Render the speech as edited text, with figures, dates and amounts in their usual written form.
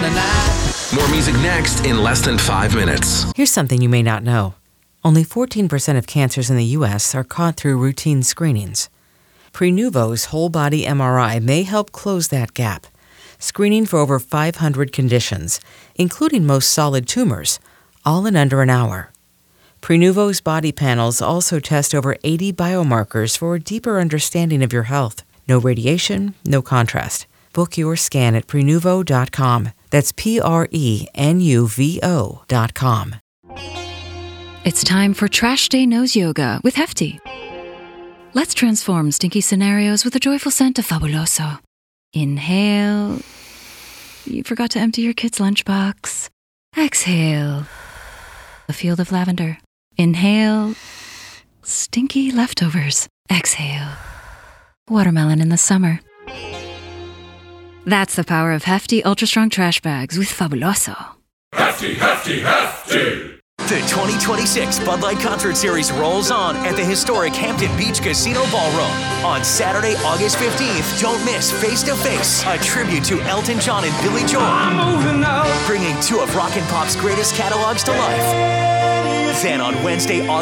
tonight. More music next in less than 5 minutes. Here's something you may not know. Only 14% of cancers in the U.S. are caught through routine screenings. Prenuvo's whole-body MRI may help close that gap, screening for over 500 conditions, including most solid tumors, all in under an hour. Prenuvo's body panels also test over 80 biomarkers for a deeper understanding of your health. No radiation, no contrast. Book your scan at Prenuvo.com. That's Prenuvo.com. It's time for Trash Day Nose Yoga with Hefty. Let's transform stinky scenarios with a joyful scent of Fabuloso. Inhale. You forgot to empty your kid's lunchbox. Exhale. A field of lavender. Inhale. Stinky leftovers. Exhale. Watermelon in the summer. That's the power of Hefty Ultra Strong Trash Bags with Fabuloso. Hefty, hefty, hefty! The 2026 Bud Light Concert Series rolls on at the historic Hampton Beach Casino Ballroom. On Saturday, August 15th, don't miss Face to Face, a tribute to Elton John and Billy Joel, bringing two of rock and pop's greatest catalogs to life. Then on Wednesday, August